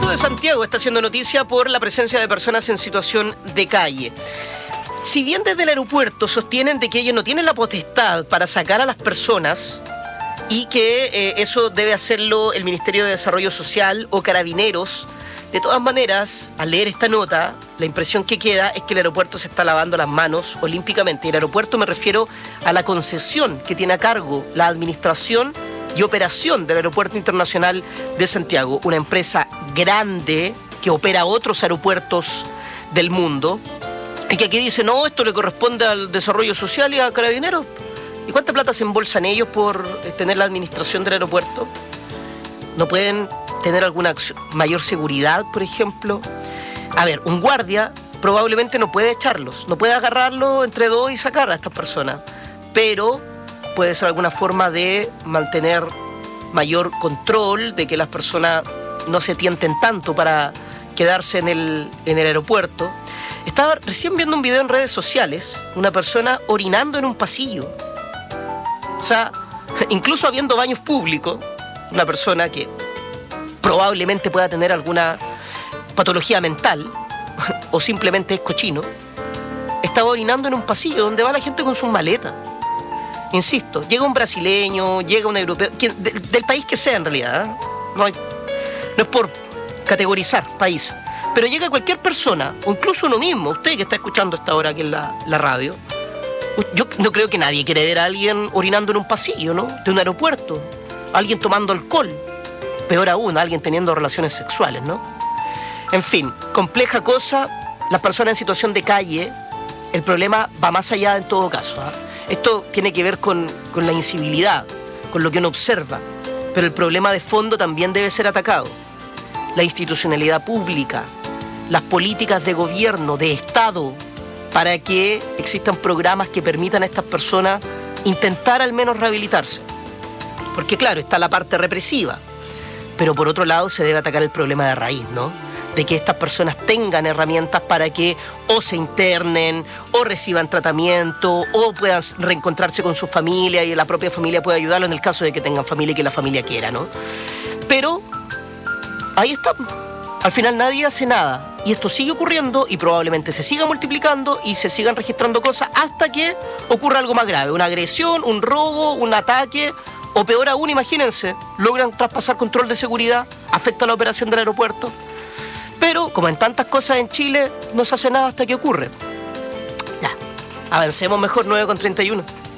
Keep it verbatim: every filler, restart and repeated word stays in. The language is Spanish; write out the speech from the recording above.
sur de Santiago está haciendo noticia por la presencia de personas en situación de calle. Si bien desde el aeropuerto sostienen de que ellos no tienen la potestad para sacar a las personas y que eh, eso debe hacerlo el Ministerio de Desarrollo Social o Carabineros, de todas maneras, al leer esta nota, la impresión que queda es que el aeropuerto se está lavando las manos olímpicamente. Y el aeropuerto me refiero a la concesión que tiene a cargo la administración y operación del Aeropuerto Internacional de Santiago, una empresa grande que opera otros aeropuertos del mundo y que aquí dice, no, esto le corresponde al desarrollo social y a Carabineros. ¿Y cuánta plata se embolsan ellos por tener la administración del aeropuerto? ¿No pueden tener alguna mayor seguridad, por ejemplo? A ver, un guardia probablemente no puede echarlos, no puede agarrarlo entre dos y sacar a estas personas, pero puede ser alguna forma de mantener mayor control, de que las personas no se tienten tanto para quedarse en el, en el aeropuerto. Estaba recién viendo un video en redes sociales, una persona orinando en un pasillo. O sea, incluso habiendo baños públicos, una persona que probablemente pueda tener alguna patología mental o simplemente es cochino, estaba orinando en un pasillo donde va la gente con sus maletas. Insisto, llega un brasileño, llega un europeo, quien, de, del país que sea en realidad, ¿eh? no, hay, no es por categorizar país, pero llega cualquier persona, o incluso uno mismo, usted que está escuchando esta hora aquí en la, la radio. Yo no creo que nadie quiera ver a alguien orinando en un pasillo, ¿no? De un aeropuerto, alguien tomando alcohol, peor aún, alguien teniendo relaciones sexuales, ¿no? En fin, compleja cosa, las personas en situación de calle, el problema va más allá en todo caso, ¿eh? Esto tiene que ver con, con la incivilidad, con lo que uno observa, pero el problema de fondo también debe ser atacado. La institucionalidad pública, las políticas de gobierno, de Estado, para que existan programas que permitan a estas personas intentar al menos rehabilitarse. Porque claro, está la parte represiva, pero por otro lado se debe atacar el problema de raíz, ¿no? De que estas personas tengan herramientas para que o se internen, o reciban tratamiento, o puedan reencontrarse con su familia y la propia familia pueda ayudarlo en el caso de que tengan familia y que la familia quiera, ¿no? Pero ahí está. Al final nadie hace nada y esto sigue ocurriendo y probablemente se siga multiplicando y se sigan registrando cosas hasta que ocurra algo más grave, una agresión, un robo, un ataque o peor aún, imagínense, logran traspasar control de seguridad, afecta la operación del aeropuerto. Pero, como en tantas cosas en Chile, no se hace nada hasta que ocurre. Ya, avancemos mejor, nueve con treinta y uno.